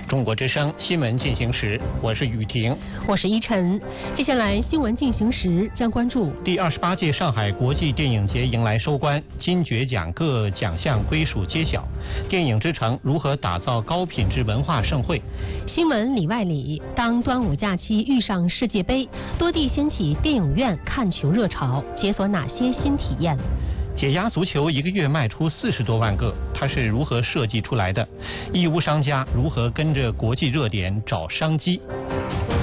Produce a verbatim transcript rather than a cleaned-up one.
中国之声新闻进行时，我是雨婷， 我是依晨。接下来新闻进行时将关注第二十八届上海国际电影节迎来收官，金爵奖各奖项归属揭晓，电影之城如何打造高品质文化盛会？ 新闻里外里，当端午假期遇上世界杯，多地掀起电影院看球热潮，解锁哪些新体验？ 解压足球一个月卖出四十多万个，它是如何设计出来的？义乌商家如何跟着国际热点找商机？